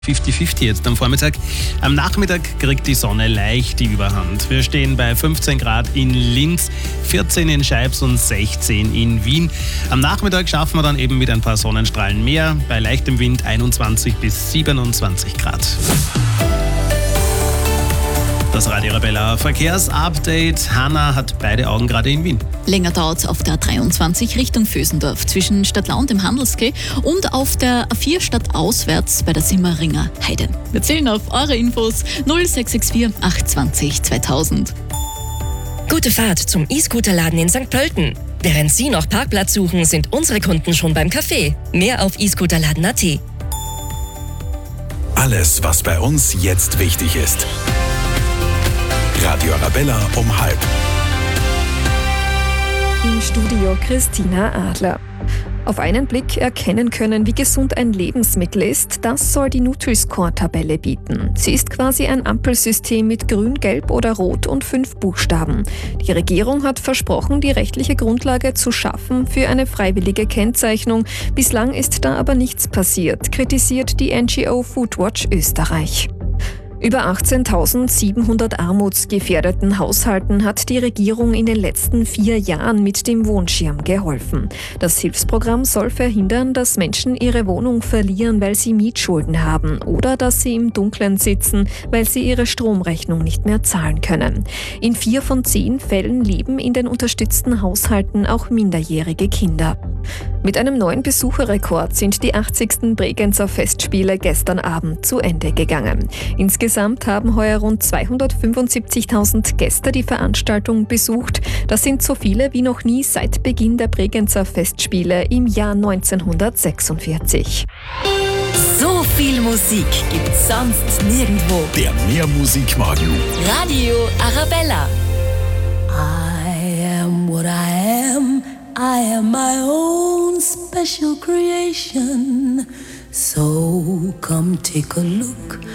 50-50 jetzt am Vormittag. Am Nachmittag kriegt die Sonne leicht die Überhand. Wir stehen bei 15 Grad in Linz, 14 in Scheibs und 16 in Wien. Am Nachmittag schaffen wir dann eben mit ein paar Sonnenstrahlen mehr. Bei leichtem Wind 21 bis 27 Grad. Das Radio Arabella Verkehrsupdate. Hanna hat beide Augen gerade in Wien. Länger dauert auf der A23 Richtung Vösendorf zwischen Stadtlau und dem Handelskeh und auf der A4 stadtauswärts bei der Simmeringer Heide. Wir zählen auf eure Infos 0664 820 2000. Gute Fahrt zum E-Scooter-Laden in St. Pölten. Während Sie noch Parkplatz suchen, sind unsere Kunden schon beim Café. Mehr auf e-scooterladen.at. Alles, was bei uns jetzt wichtig ist. Radio Arabella um 12:30. Im Studio Christina Adler. Auf einen Blick erkennen können, wie gesund ein Lebensmittel ist, das soll die Nutri-Score-Tabelle bieten. Sie ist quasi ein Ampelsystem mit Grün, Gelb oder Rot und 5 Buchstaben. Die Regierung hat versprochen, die rechtliche Grundlage zu schaffen für eine freiwillige Kennzeichnung. Bislang ist da aber nichts passiert, kritisiert die NGO Foodwatch Österreich. Über 18.700 armutsgefährdeten Haushalten hat die Regierung in den letzten 4 Jahren mit dem Wohnschirm geholfen. Das Hilfsprogramm soll verhindern, dass Menschen ihre Wohnung verlieren, weil sie Mietschulden haben oder dass sie im Dunkeln sitzen, weil sie ihre Stromrechnung nicht mehr zahlen können. In 4 von 10 Fällen leben in den unterstützten Haushalten auch minderjährige Kinder. Mit einem neuen Besucherrekord sind die 80. Bregenzer Festspiele gestern Abend zu Ende gegangen. Insgesamt haben heuer rund 275.000 Gäste die Veranstaltung besucht. Das sind so viele wie noch nie seit Beginn der Bregenzer Festspiele im Jahr 1946. So viel Musik gibt's sonst nirgendwo. Der Mehrmusikmorgen. Radio Arabella. I am what I am. I am my own special creation. So come take a look.